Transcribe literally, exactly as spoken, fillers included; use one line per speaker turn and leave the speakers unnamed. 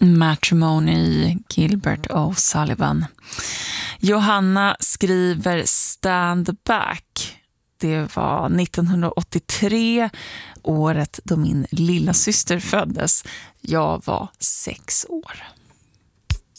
Matrimony, Gilbert O'Sullivan. Johanna skriver Stand Back. Det var nittonhundraåttiotre, året då min lilla syster föddes. Jag var sex år.